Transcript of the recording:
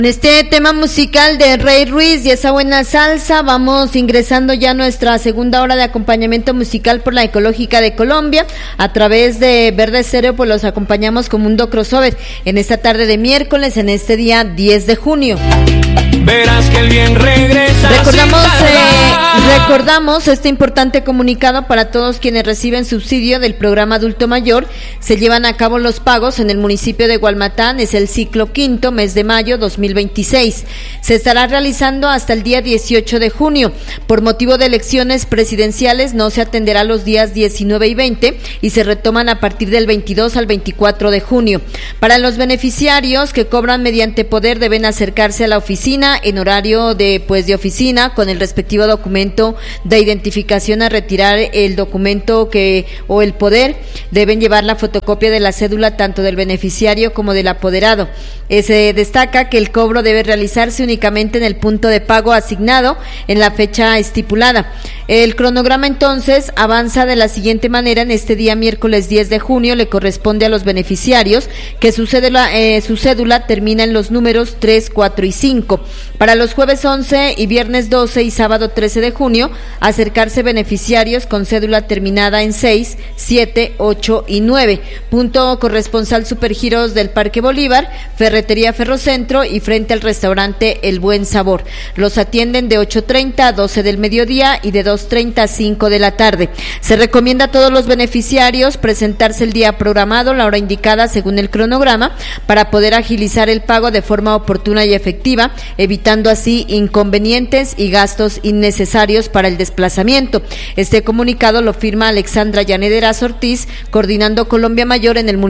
En este tema musical de Rey Ruiz y esa buena salsa, vamos ingresando ya a nuestra segunda hora de acompañamiento musical por la Ecológica de Colombia. A través de Verde Estéreo, pues los acompañamos con Mundo Crossover en esta tarde de miércoles, en este día 10 de junio. Verás que el bien regresa. Recordamos este importante comunicado para todos quienes reciben subsidio del programa Adulto Mayor. Se llevan a cabo los pagos en el municipio de Gualmatán, es el ciclo quinto, mes de mayo 2026. Se estará realizando hasta el día 18 de junio. Por motivo de elecciones presidenciales no se atenderá los días 19 y 20 y se retoman a partir del 22 al 24 de junio. Para los beneficiarios que cobran mediante poder deben acercarse a la oficina en horario de oficina con el respectivo documento de identificación a retirar el documento o el poder. Deben llevar la fotocopia de la cédula tanto del beneficiario como del apoderado. Se destaca que el cobro debe realizarse únicamente en el punto de pago asignado en la fecha estipulada. El cronograma entonces avanza de la siguiente manera. En este día miércoles 10 de junio le corresponde a los beneficiarios que su cédula termina en los números 3, 4 y 5. Para los jueves 11 y viernes 12 y sábado 13 de junio, acercarse beneficiarios con cédula terminada en 6, 7, 8 y 9. Punto corresponsal Supergiros del Parque Bolívar, Ferretería Ferrocentro y frente al restaurante El Buen Sabor. Los atienden de 8:30 a 12 del mediodía y de 2:30 a 5 de la tarde. Se recomienda a todos los beneficiarios presentarse el día programado, la hora indicada según el cronograma, para poder agilizar el pago de forma oportuna y efectiva, evitando así inconvenientes y gastos innecesarios para el desplazamiento. Este comunicado lo firma Alexandra Llanederas Ortiz, coordinando Colombia Mayor en el municipio